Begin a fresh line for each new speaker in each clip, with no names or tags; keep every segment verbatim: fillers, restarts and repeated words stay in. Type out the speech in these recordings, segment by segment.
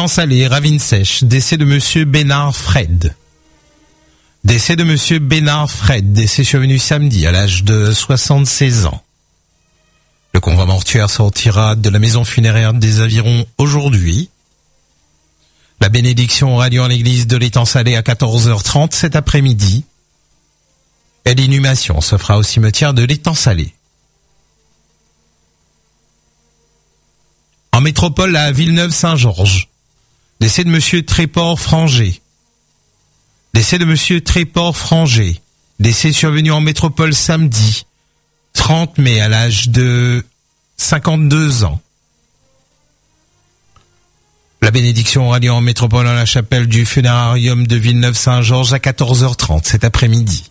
l'étang salé, Ravine Sèche, décès de monsieur Bénard Fred. Décès de monsieur Bénard Fred, décès survenu samedi à l'âge de soixante-seize ans. Le convoi mortuaire sortira de la maison funéraire des Avirons aujourd'hui. La bénédiction aura lieu en l'église de l'étang salé à quatorze heures trente cet après-midi. Et l'inhumation se fera au cimetière de l'étang salé. En métropole à Villeneuve-Saint-Georges, décès de monsieur Tréport-Frangé. Décès de monsieur Tréport-Frangé, décès survenu en métropole samedi, trente mai à l'âge de cinquante-deux ans. La bénédiction aura lieu en métropole à la chapelle du funérarium de Villeneuve-Saint-Georges à quatorze heures trente cet après-midi.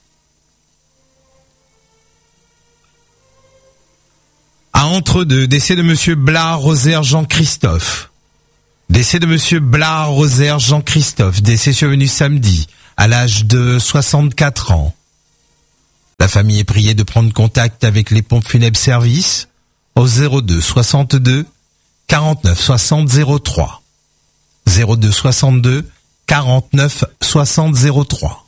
À Entre-deux, décès de monsieur Blard-Rosaire Jean-Christophe. Décès de monsieur Blard-Rosaire Jean-Christophe, décès survenu samedi, à l'âge de soixante-quatre ans. La famille est priée de prendre contact avec les pompes funèbres service au zéro deux soixante-deux quarante-neuf soixante zéro trois. zéro deux soixante-deux quarante-neuf soixante zéro trois.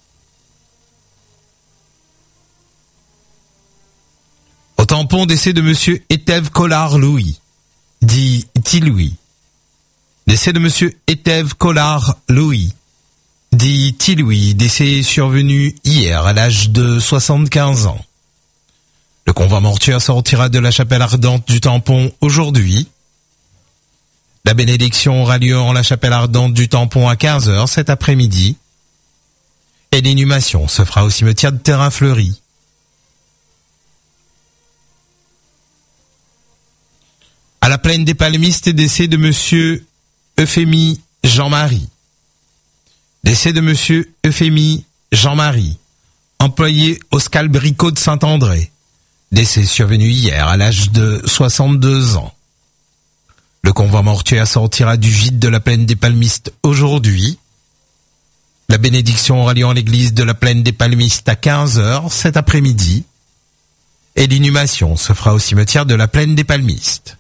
Au tampon, décès de monsieur Étève Collard Louis, dit Tilouis. Décès de monsieur Étève Collard Louis, dit Tilouis, décès survenu hier à l'âge de soixante-quinze ans. Le convoi mortuaire sortira de la chapelle ardente du tampon aujourd'hui. La bénédiction aura lieu en la chapelle ardente du tampon à quinze heures cet après-midi. Et l'inhumation se fera au cimetière de Terrain-Fleuri. À la plaine des Palmistes, décès de monsieur Euphémie Jean-Marie. Décès de monsieur Euphémie Jean-Marie, employé au Scalbrico de Saint-André. Décès survenu hier à l'âge de soixante-deux ans. Le convoi mortuaire sortira du gîte de la plaine des Palmistes aujourd'hui. La bénédiction aura lieu en l'église de la plaine des Palmistes à quinze heures cet après-midi. Et l'inhumation se fera au cimetière de la plaine des Palmistes.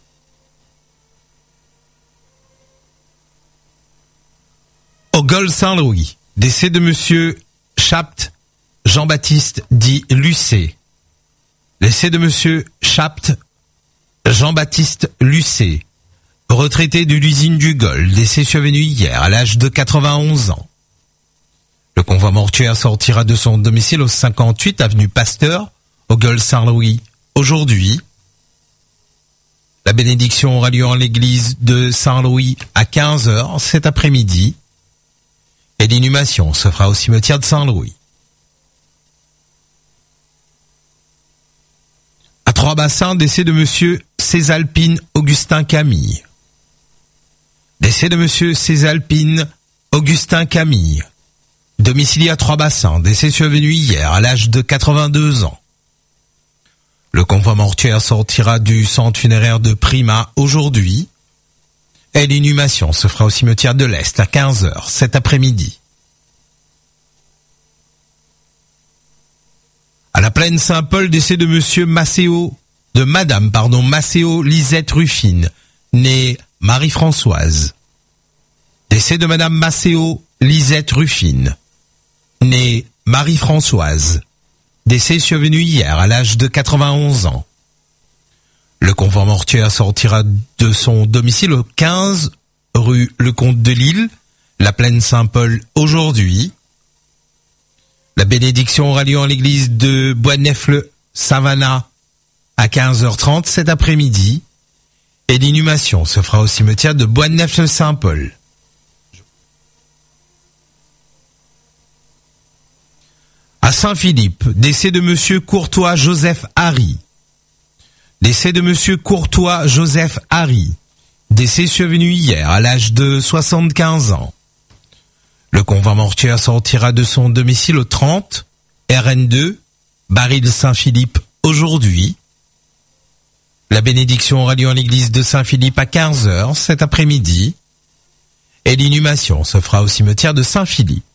Au Gol Saint-Louis, décès de monsieur Chapt Jean-Baptiste dit Lucé. Décès de monsieur Chapt Jean-Baptiste Lucé, retraité de l'usine du Gol, décès survenu hier à l'âge de quatre-vingt-onze ans. Le convoi mortuaire sortira de son domicile au cinquante-huit avenue Pasteur, au Gol Saint-Louis, aujourd'hui. La bénédiction aura lieu en l'église de Saint-Louis à quinze heures cet après-midi. Et l'inhumation se fera au cimetière de Saint-Louis. À Trois-Bassins, décès de monsieur Césalpine Augustin Camille. Décès de monsieur Césalpine Augustin Camille. Domicilié à Trois-Bassins, décès survenu hier à l'âge de quatre-vingt-deux ans. Le convoi mortuaire sortira du centre funéraire de Prima aujourd'hui. Et l'inhumation se fera au cimetière de l'Est à quinze heures cet après-midi. À la plaine Saint-Paul, décès de monsieur Macéo, de madame, pardon, Macéo Lisette Ruffine, née Marie-Françoise. Décès de madame Macéo Lisette Ruffine, née Marie-Françoise. Décès survenu hier à l'âge de quatre-vingt-onze ans. Le convoi mortuaire sortira de son domicile au quinze rue Le Comte de Lille, la plaine Saint-Paul aujourd'hui. La bénédiction aura lieu en l'église de Boisnefle-Savannah à quinze heures trente cet après-midi. Et l'inhumation se fera au cimetière de Boisnefle-Saint-Paul. À Saint-Philippe, décès de monsieur Courtois Joseph Harry. Décès de monsieur Courtois Joseph Harry, décès survenu hier à l'âge de soixante-quinze ans. Le convoi mortuaire sortira de son domicile au trente, R N deux, Baril Saint-Philippe aujourd'hui. La bénédiction aura lieu en l'église de Saint-Philippe à quinze heures cet après-midi. Et l'inhumation se fera au cimetière de Saint-Philippe.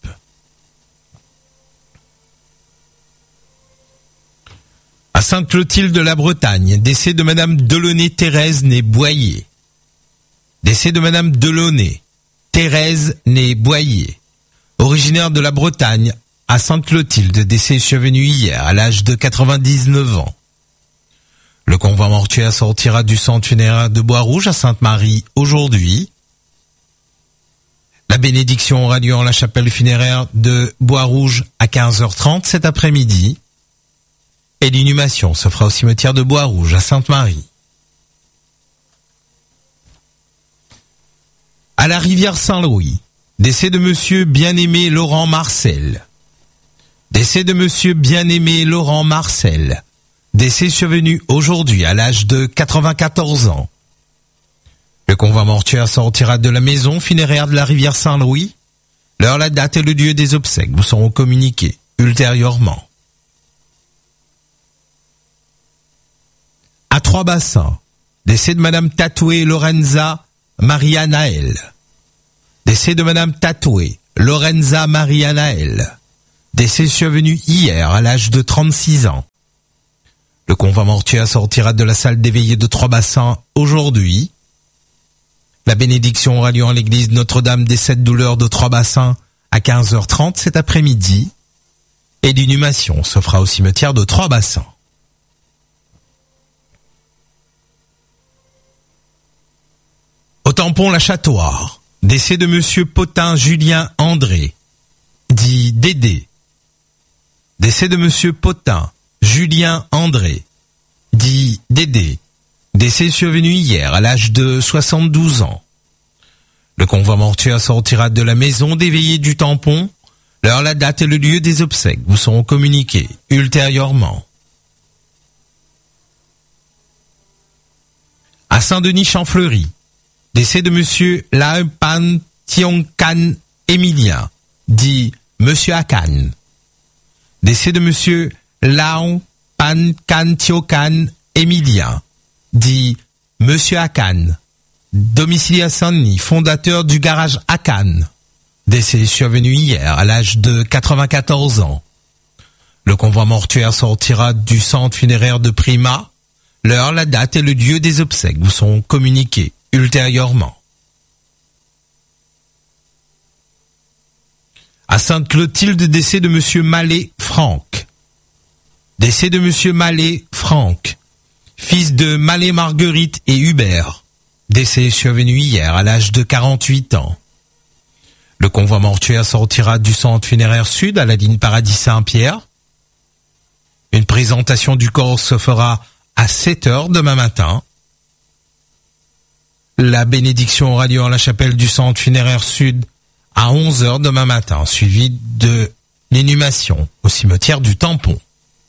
À Sainte-Clotilde de la Bretagne, décès de madame Delaunay Thérèse née Boyer. Décès de madame Delaunay Thérèse née Boyer, originaire de la Bretagne, à Sainte-Clotilde, décès survenu hier à l'âge de quatre-vingt-dix-neuf ans. Le convoi mortuaire sortira du centre funéraire de Bois-Rouge à Sainte-Marie aujourd'hui. La bénédiction aura lieu en la chapelle funéraire de Bois-Rouge à quinze heures trente cet après-midi. Et l'inhumation se fera au cimetière de Bois-Rouge à Sainte-Marie. À la rivière Saint-Louis, décès de monsieur bien-aimé Laurent Marcel. Décès de monsieur bien-aimé Laurent Marcel. Décès survenu aujourd'hui à l'âge de quatre-vingt-quatorze ans. Le convoi mortuaire sortira de la maison funéraire de la rivière Saint-Louis. L'heure, la date et le lieu des obsèques vous seront communiqués ultérieurement. À Trois-Bassins, décès de madame Tatoué Lorenza Maria Naël. Décès de madame Tatoué Lorenza Maria Naël. Décès survenu hier à l'âge de trente-six ans. Le convoi mortuaire sortira de la salle des veillées de Trois-Bassins aujourd'hui. La bénédiction aura lieu en l'église Notre-Dame des Sept Douleurs de Trois-Bassins à quinze heures trente cet après-midi. Et l'inhumation se fera au cimetière de Trois-Bassins. Au tampon La Châtoire, décès de monsieur Potin Julien André, dit Dédé. Décès de monsieur Potin Julien André, dit Dédé. Décès survenu hier à l'âge de soixante-douze ans. Le convoi mortuaire sortira de la maison des veillées du tampon. L'heure, la date et le lieu des obsèques vous seront communiqués ultérieurement. À Saint-Denis-Champfleury, décès de monsieur Laepan Tionkan Emilien, dit monsieur Akan. Décès de monsieur Lao Pan Kan Tiokan Emilien, dit monsieur Akan. Domicilié à Saint-Denis, fondateur du garage Akan. Décès survenu hier à l'âge de quatre-vingt-quatorze ans. Le convoi mortuaire sortira du centre funéraire de Prima. L'heure, la date et le lieu des obsèques vous seront communiqués ultérieurement. À Sainte-Clotilde, décès de monsieur Mallet Franck. Décès de monsieur Mallet Franck, fils de Mallet Marguerite et Hubert. Décès survenu hier à l'âge de quarante-huit ans. Le convoi mortuaire sortira du centre funéraire sud à la ligne Paradis-Saint-Pierre. Une présentation du corps se fera à sept heures demain matin. La bénédiction aura lieu en la chapelle du centre funéraire sud à onze heures demain matin, suivie de l'inhumation au cimetière du Tampon.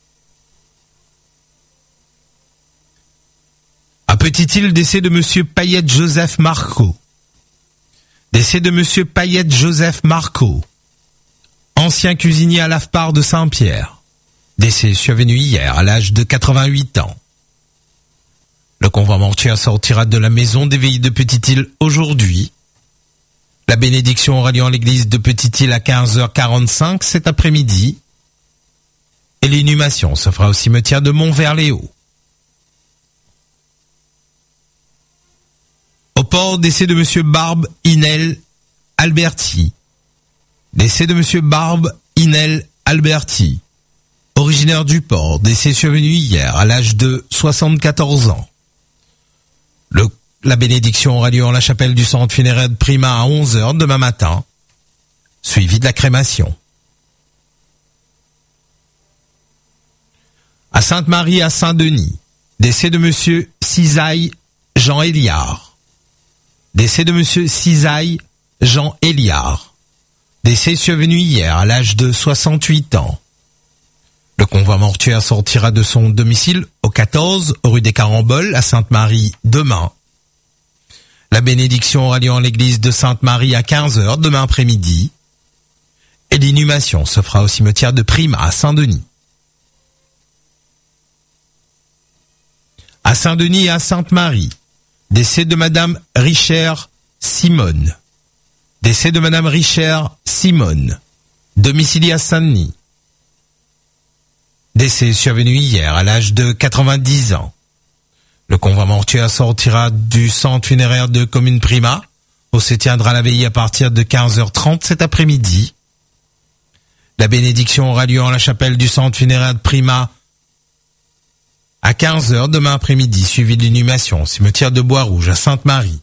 À Petite-Île, décès de monsieur Payette Joseph Marco. Décès de monsieur Payette Joseph Marco, ancien cuisinier à l'A F P A R de Saint-Pierre. Décès survenu hier à l'âge de quatre-vingt-huit ans. Le convoi mortuaire sortira de la maison des veillées de Petite-Île aujourd'hui. La bénédiction aura lieu en l'église de Petite-Île à quinze heures quarante-cinq cet après-midi. Et l'inhumation se fera au cimetière de Montverléo. Au port, décès de monsieur Barbe Inel Alberti. Décès de monsieur Barbe Inel Alberti, originaire du port, décès survenu hier à l'âge de soixante-quatorze ans. Le, la bénédiction aura lieu en la chapelle du centre funéraire de Prima à onze heures demain matin, suivi de la crémation. À Sainte-Marie à Saint-Denis, décès de monsieur Cisaille Jean Éliard. Décès de monsieur Cisaille Jean Éliard. Décès survenu hier à l'âge de soixante-huit ans. Le convoi mortuaire sortira de son domicile au quatorze rue des Caramboles à Sainte-Marie demain. La bénédiction aura lieu en l'église de Sainte-Marie à quinze heures demain après-midi. Et l'inhumation se fera au cimetière de Prima à Saint-Denis. À Saint-Denis et à Sainte-Marie, décès de madame Richard Simone. Décès de madame Richard Simone, domiciliée à Saint-Denis. Décès survenu hier à l'âge de quatre-vingt-dix ans. Le convoi mortuaire sortira du centre funéraire de Commune Prima où se tiendra la veillée à partir de quinze heures trente cet après-midi. La bénédiction aura lieu en la chapelle du centre funéraire de Prima à quinze heures demain après-midi, suivi de l'inhumation au cimetière de Bois-Rouge à Sainte-Marie.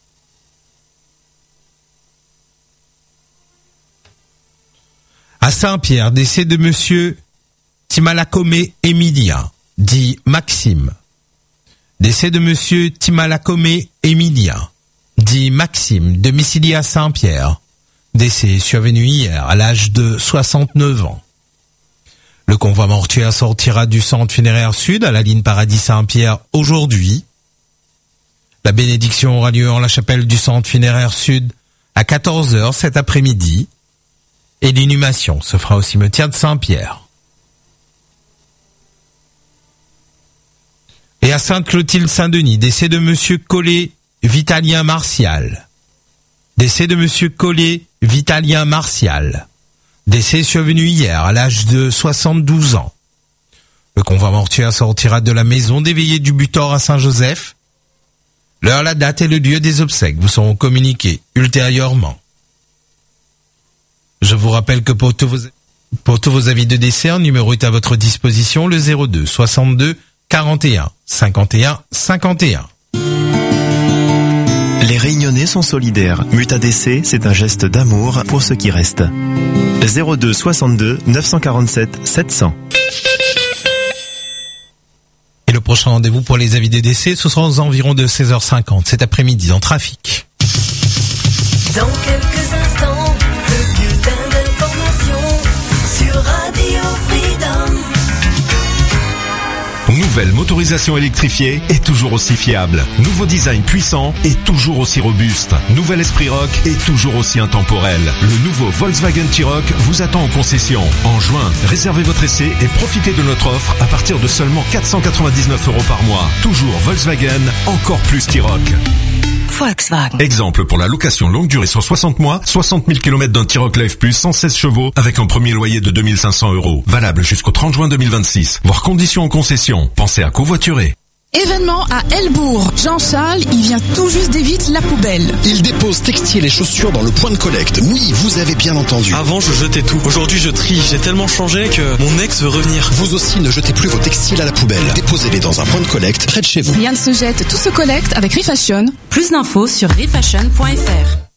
À Saint-Pierre, décès de monsieur Timalakome Emilien, dit Maxime. Décès de monsieur Timalakome Emilien, dit Maxime, domicilié à Saint-Pierre. Décès survenu hier à l'âge de soixante-neuf ans. Le convoi mortuaire sortira du centre funéraire sud à la ligne Paradis-Saint-Pierre aujourd'hui. La bénédiction aura lieu en la chapelle du centre funéraire sud à quatorze heures cet après-midi. Et l'inhumation se fera au cimetière de Saint-Pierre. Et à Sainte-Clotilde-Saint-Denis, décès de monsieur Collet Vitalien Martial. Décès de monsieur Collet Vitalien Martial. Décès survenu hier à l'âge de soixante-douze ans. Le convoi mortuaire sortira de la maison des veillées du Butor à Saint-Joseph. L'heure, la date et le lieu des obsèques vous seront communiqués ultérieurement. Je vous rappelle que pour tous vos, pour tous vos avis de décès, un numéro est à votre disposition, le zéro deux soixante-deux quarante et un cinquante et un cinquante et un.
Les Réunionnais sont solidaires. Muta D C, c'est un geste d'amour pour ceux qui restent. zéro deux soixante-deux neuf cent quarante-sept sept cents.
Et le prochain rendez-vous pour les avis des décès, ce sera aux environs de seize heures cinquante cet après-midi en trafic.
Dans quelques instants, le bulletin d'information sur Radio Freedom.
Nouvelle motorisation électrifiée et toujours aussi fiable. Nouveau design puissant et toujours aussi robuste. Nouvel esprit rock et toujours aussi intemporel. Le nouveau Volkswagen T-Roc vous attend en concession. En juin, réservez votre essai et profitez de notre offre à partir de seulement quatre cent quatre-vingt-dix-neuf euros par mois. Toujours Volkswagen, encore plus T-Roc.
Volkswagen.
Exemple pour la location longue durée sur soixante mois, soixante mille kilomètres d'un T-Roc Live Plus cent seize chevaux avec un premier loyer de deux mille cinq cents euros. Valable jusqu'au trente juin deux mille vingt-six. Voire conditions en concession. Pensez à covoiturer.
Événement à Helbourg. Jean-Charles, il vient tout juste d'éviter la poubelle.
Il dépose textiles et chaussures dans le point de collecte. Oui, vous avez bien entendu.
Avant, je jetais tout. Aujourd'hui, je trie. J'ai tellement changé que mon ex veut revenir.
Vous aussi, ne jetez plus vos textiles à la poubelle. Déposez-les dans un point de collecte près de chez vous.
Rien ne se jette, tout se collecte avec Refashion.
Plus d'infos sur refashion point f r.